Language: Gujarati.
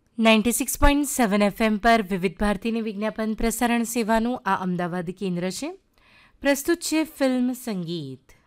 96.7 FM પર વિવિધ ભારતીની વિજ્ઞાપન પ્રસારણ સેવાનું આ અમદાવાદ કેન્દ્ર છે. પ્રસ્તુત છે ફિલ્મ સંગીત.